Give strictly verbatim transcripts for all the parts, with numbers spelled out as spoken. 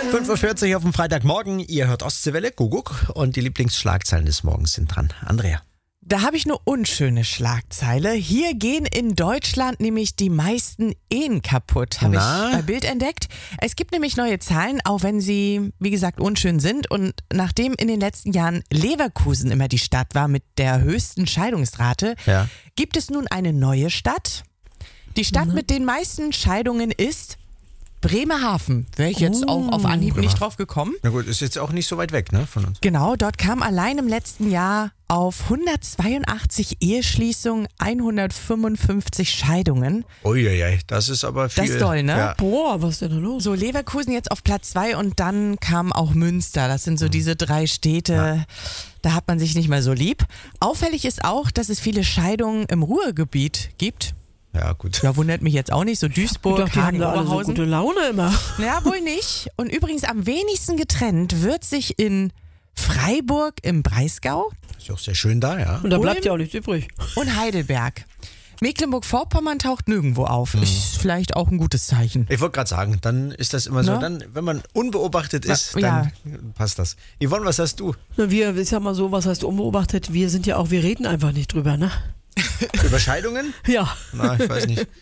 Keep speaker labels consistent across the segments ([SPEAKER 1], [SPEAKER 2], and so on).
[SPEAKER 1] fünf Uhr vierzig auf dem Freitagmorgen. Ihr hört Ostseewelle, Kuckuck. Und die Lieblingsschlagzeilen des Morgens sind dran. Andrea.
[SPEAKER 2] Da habe ich eine unschöne Schlagzeile. Hier gehen in Deutschland nämlich die meisten Ehen kaputt, habe ich bei Bild entdeckt. Es gibt nämlich neue Zahlen, auch wenn sie, wie gesagt, unschön sind. Und nachdem in den letzten Jahren Leverkusen immer die Stadt war mit der höchsten Scheidungsrate,
[SPEAKER 1] Ja.
[SPEAKER 2] gibt es nun eine neue Stadt. Die Stadt
[SPEAKER 3] Mhm.
[SPEAKER 2] mit den meisten Scheidungen ist Bremerhaven. Wäre ich jetzt auch auf Anhieb nicht drauf gekommen.
[SPEAKER 1] Na gut, ist jetzt auch nicht so weit weg, ne, von uns.
[SPEAKER 2] Genau, dort kam allein im letzten Jahr auf hundertzweiundachtzig Eheschließungen, hundertfünfundfünfzig Scheidungen.
[SPEAKER 1] Uiuiui, das ist aber viel.
[SPEAKER 2] Das ist doll, ne?
[SPEAKER 1] Ja.
[SPEAKER 3] Boah, was ist denn da los?
[SPEAKER 2] So, Leverkusen jetzt auf Platz zwei und dann kam auch Münster. Das sind so diese drei Städte,
[SPEAKER 1] Ja.
[SPEAKER 2] da hat man sich nicht mehr so lieb. Auffällig ist auch, dass es viele Scheidungen im Ruhrgebiet gibt.
[SPEAKER 1] Ja, gut.
[SPEAKER 2] Ja, wundert mich jetzt auch nicht. So
[SPEAKER 3] Ich
[SPEAKER 2] Duisburg,
[SPEAKER 3] dachte, die haben
[SPEAKER 2] Hagen,
[SPEAKER 3] da alle so
[SPEAKER 2] Oberhausen.
[SPEAKER 3] gute Laune immer.
[SPEAKER 2] Ja, wohl nicht. Und übrigens am wenigsten getrennt wird sich in Freiburg im Breisgau
[SPEAKER 1] Ist ja auch sehr schön da, ja.
[SPEAKER 3] Und da
[SPEAKER 2] Ulm?
[SPEAKER 3] bleibt ja auch nichts übrig.
[SPEAKER 2] und Heidelberg. Mecklenburg-Vorpommern taucht nirgendwo auf. Ist vielleicht auch ein gutes Zeichen.
[SPEAKER 1] Ich wollte gerade sagen, dann ist das immer so,
[SPEAKER 2] Ne?
[SPEAKER 1] dann, wenn man unbeobachtet ist,
[SPEAKER 2] Ja.
[SPEAKER 1] dann passt das. Yvonne, was hast du?
[SPEAKER 3] Na, wir, ich sag mal so, was heißt unbeobachtet? Wir sind ja auch, wir reden einfach nicht drüber, ne?
[SPEAKER 1] Überscheidungen?
[SPEAKER 3] Ja.
[SPEAKER 1] Na, ich weiß nicht.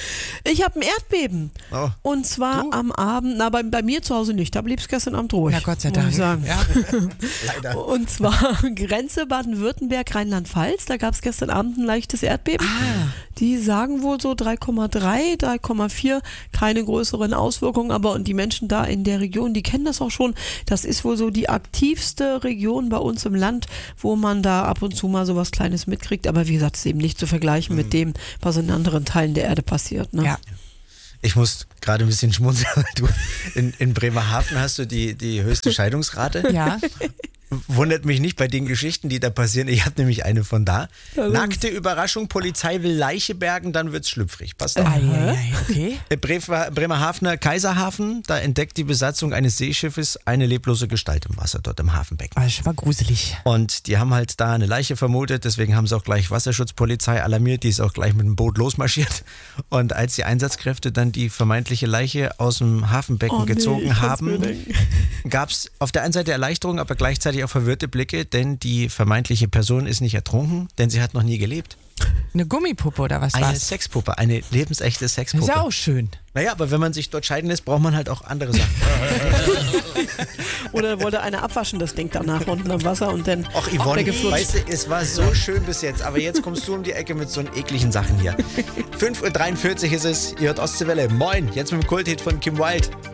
[SPEAKER 3] Ich habe ein Erdbeben.
[SPEAKER 1] Oh.
[SPEAKER 3] Und zwar
[SPEAKER 1] Du?
[SPEAKER 3] am Abend, na, bei, bei mir zu Hause nicht, da blieb es gestern Abend ruhig.
[SPEAKER 2] Na Gott sei
[SPEAKER 3] muss
[SPEAKER 2] Dank.
[SPEAKER 3] ich sagen.
[SPEAKER 2] Ja.
[SPEAKER 1] Leider.
[SPEAKER 3] Und zwar Grenze Baden-Württemberg, Rheinland-Pfalz. Da gab es gestern Abend ein leichtes Erdbeben.
[SPEAKER 2] Ah.
[SPEAKER 3] Die sagen wohl so drei Komma drei, drei Komma vier, keine größeren Auswirkungen. Aber und die Menschen da in der Region, die kennen das auch schon. Das ist wohl so die aktivste Region bei uns im Land, wo man da ab und zu mal so was Kleines mitkriegt. Aber wie gesagt, es ist eben nicht zu vergleichen mit dem, was in anderen Teilen der Erde passiert. Ne?
[SPEAKER 2] Ja.
[SPEAKER 1] Ich muss gerade ein bisschen schmunzeln, weil du in, in Bremerhaven hast du die, die höchste Scheidungsrate.
[SPEAKER 2] Ja.
[SPEAKER 1] Wundert mich nicht bei den Geschichten, die da passieren. Ich habe nämlich eine von da.
[SPEAKER 3] Ja, los.
[SPEAKER 1] Nackte Überraschung, Polizei will Leiche bergen, dann wird's schlüpfrig. Passt auf.
[SPEAKER 2] Ei, ei, ei, okay.
[SPEAKER 1] Äh, Bre- Bremerhavener Kaiserhafen, da entdeckt die Besatzung eines Seeschiffes eine leblose Gestalt im Wasser, dort im Hafenbecken.
[SPEAKER 2] Aber schon mal gruselig.
[SPEAKER 1] Und die haben halt da eine Leiche vermutet, deswegen haben sie auch gleich Wasserschutzpolizei alarmiert, die ist auch gleich mit dem Boot losmarschiert. Und als die Einsatzkräfte dann die vermeintliche Leiche aus dem Hafenbecken
[SPEAKER 3] Oh nee,
[SPEAKER 1] gezogen
[SPEAKER 3] ich kann's mir
[SPEAKER 1] haben,
[SPEAKER 3] denken.
[SPEAKER 1] gab es auf der einen Seite Erleichterung, aber gleichzeitig auch verwirrte Blicke, denn die vermeintliche Person ist nicht ertrunken, denn sie hat noch nie gelebt.
[SPEAKER 2] Eine Gummipuppe oder was
[SPEAKER 1] Eine
[SPEAKER 2] war's?
[SPEAKER 1] Sexpuppe, eine lebensechte
[SPEAKER 2] Ist
[SPEAKER 1] Sexpuppe.
[SPEAKER 2] ja auch schön.
[SPEAKER 1] Naja, aber wenn man sich dort scheiden lässt, braucht man halt auch andere Sachen.
[SPEAKER 3] Oder wollte einer abwaschen, das Ding danach unten am Wasser und dann
[SPEAKER 1] Och, Yvonne,
[SPEAKER 3] weggeflutscht.
[SPEAKER 1] weißt du, es war so schön bis jetzt, aber jetzt kommst du um die Ecke mit so ekligen Sachen hier. fünf Uhr dreiundvierzig ist es, ihr hört Ostseewelle. Moin, jetzt mit dem Kulthit von Kim Wilde.